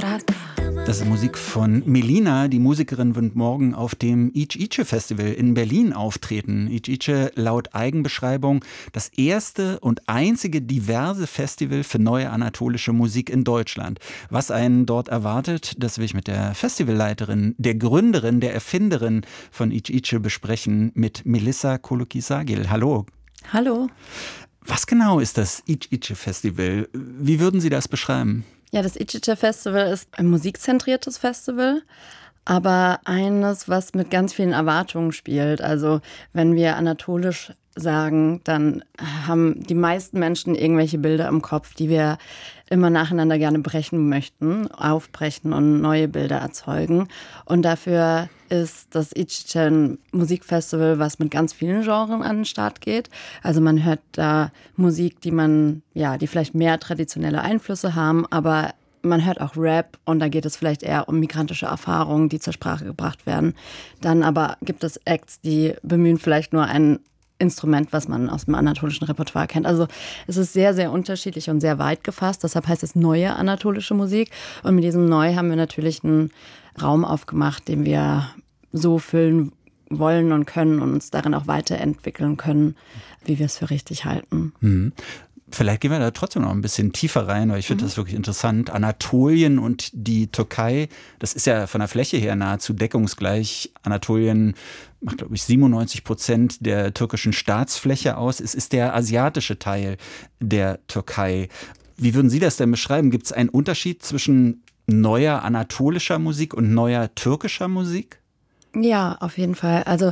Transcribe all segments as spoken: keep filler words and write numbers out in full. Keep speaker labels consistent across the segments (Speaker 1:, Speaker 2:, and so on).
Speaker 1: Das ist Musik von Melina. Die Musikerin wird morgen auf dem Ice-Ice Festival in Berlin auftreten. Ice-Ice laut Eigenbeschreibung das erste und einzige diverse Festival für neue anatolische Musik in Deutschland. Was einen dort erwartet, das will ich mit der Festivalleiterin, der Gründerin, der Erfinderin von Ice-Ice besprechen, mit Melissa Kolokisagil. Hallo.
Speaker 2: Hallo.
Speaker 1: Was genau ist das Ice-Ice Festival? Wie würden Sie das beschreiben?
Speaker 2: Ja, das Ice-Ice Festival ist ein musikzentriertes Festival, aber eines, was mit ganz vielen Erwartungen spielt. Also wenn wir anatolisch sagen, dann haben die meisten Menschen irgendwelche Bilder im Kopf, die wir immer nacheinander gerne brechen möchten, aufbrechen und neue Bilder erzeugen. Und dafür ist das Ice-Ice ein Musikfestival, was mit ganz vielen Genres an den Start geht. Also man hört da Musik, die man, ja, die vielleicht mehr traditionelle Einflüsse haben, aber man hört auch Rap und da geht es vielleicht eher um migrantische Erfahrungen, die zur Sprache gebracht werden. Dann aber gibt es Acts, die bemühen vielleicht nur ein Instrument, was man aus dem anatolischen Repertoire kennt. Also es ist sehr, sehr unterschiedlich und sehr weit gefasst. Deshalb heißt es neue anatolische Musik. Und mit diesem Neu haben wir natürlich einen Raum aufgemacht, den wir so füllen wollen und können und uns darin auch weiterentwickeln können, wie wir es für richtig halten.
Speaker 1: Mhm. Vielleicht gehen wir da trotzdem noch ein bisschen tiefer rein, weil ich finde mhm. das wirklich interessant. Anatolien und die Türkei, das ist ja von der Fläche her nahezu deckungsgleich. Anatolien macht, glaube ich, siebenundneunzig Prozent der türkischen Staatsfläche aus. Es ist der asiatische Teil der Türkei. Wie würden Sie das denn beschreiben? Gibt es einen Unterschied zwischen neuer anatolischer Musik und neuer türkischer Musik?
Speaker 2: Ja, auf jeden Fall. Also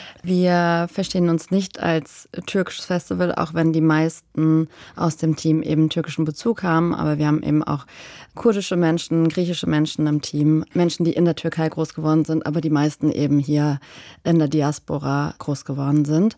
Speaker 2: wir verstehen uns nicht als türkisches Festival, auch wenn die meisten aus dem Team eben türkischen Bezug haben. Aber wir haben eben auch kurdische Menschen, griechische Menschen im Team, Menschen, die in der Türkei groß geworden sind, aber die meisten eben hier in der Diaspora groß geworden sind.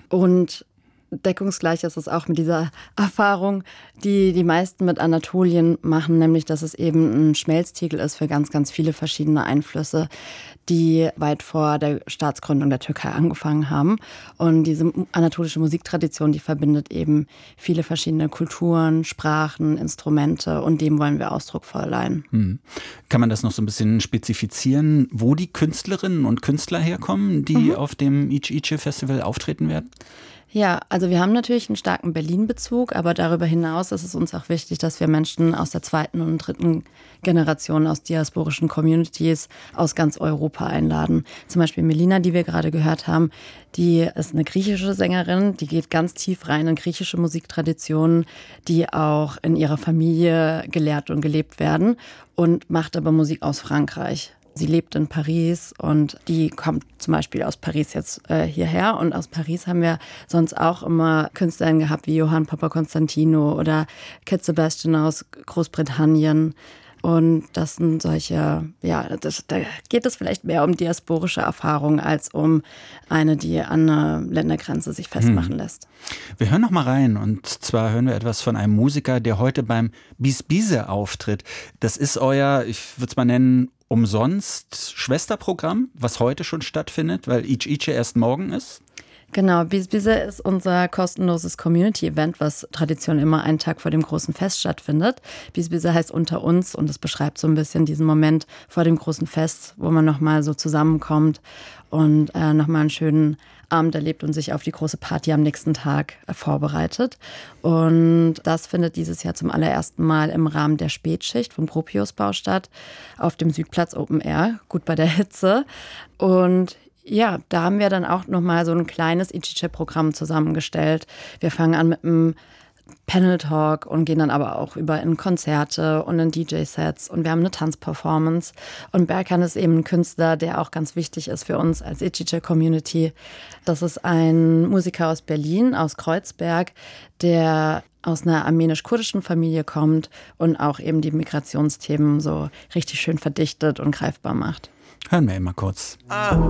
Speaker 2: Und deckungsgleich ist es auch mit dieser Erfahrung, die die meisten mit Anatolien machen, nämlich dass es eben ein Schmelztiegel ist für ganz, ganz viele verschiedene Einflüsse, die weit vor der Staatsgründung der Türkei angefangen haben. Und diese anatolische Musiktradition, die verbindet eben viele verschiedene Kulturen, Sprachen, Instrumente und dem wollen wir Ausdruck verleihen.
Speaker 1: Hm. Kann man das noch so ein bisschen spezifizieren, wo die Künstlerinnen und Künstler herkommen, die mhm. auf dem Ice-Ice Festival auftreten werden?
Speaker 2: Ja, also wir haben natürlich einen starken Berlin-Bezug, aber darüber hinaus ist es uns auch wichtig, dass wir Menschen aus der zweiten und dritten Generation aus diasporischen Communities aus ganz Europa einladen. Zum Beispiel Melina, die wir gerade gehört haben, die ist eine griechische Sängerin, die geht ganz tief rein in griechische Musiktraditionen, die auch in ihrer Familie gelehrt und gelebt werden und macht aber Musik aus Frankreich. Sie lebt in Paris und die kommt zum Beispiel aus Paris jetzt äh, hierher. Und aus Paris haben wir sonst auch immer Künstlerinnen gehabt wie Johann Papakonstantino oder Kid Sebastian aus Großbritannien. Und das sind solche, ja, das, da geht es vielleicht mehr um diasporische Erfahrungen als um eine, die an einer Ländergrenze sich festmachen lässt.
Speaker 1: Wir hören noch mal rein und zwar hören wir etwas von einem Musiker, der heute beim Bis-Bise auftritt. Das ist euer, ich würde es mal nennen, umsonst Schwesterprogramm, was heute schon stattfindet, weil Ice-Ice erst morgen ist.
Speaker 2: Genau, Bis-Bise ist unser kostenloses Community-Event, was traditionell immer einen Tag vor dem großen Fest stattfindet. Bis-Bise heißt unter uns und es beschreibt so ein bisschen diesen Moment vor dem großen Fest, wo man nochmal so zusammenkommt und äh, nochmal einen schönen Abend erlebt und sich auf die große Party am nächsten Tag äh, vorbereitet. Und das findet dieses Jahr zum allerersten Mal im Rahmen der Spätschicht vom Gropiusbau statt, auf dem Südplatz Open Air, gut bei der Hitze. Und ja, da haben wir dann auch nochmal so ein kleines Ice-Ice-Programm zusammengestellt. Wir fangen an mit einem Panel-Talk und gehen dann aber auch über in Konzerte und in D J-Sets und wir haben eine Tanzperformance. Und Berkan ist eben ein Künstler, der auch ganz wichtig ist für uns als Ice-Ice-Community. Das ist ein Musiker aus Berlin, aus Kreuzberg, der aus einer armenisch-kurdischen Familie kommt und auch eben die Migrationsthemen so richtig schön verdichtet und greifbar macht.
Speaker 1: Hören wir mal kurz.
Speaker 3: Ah,